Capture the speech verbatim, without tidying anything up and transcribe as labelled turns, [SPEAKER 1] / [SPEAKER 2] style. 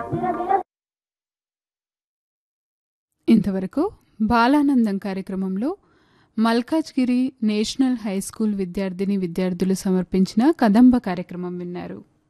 [SPEAKER 1] ఇంతవరకు బాలానందం కార్యక్రమంలో Malkajgiri national high school విద్యార్థిని విద్యార్థులు సమర్పించిన కదంబ కార్యక్రమం విన్నారు.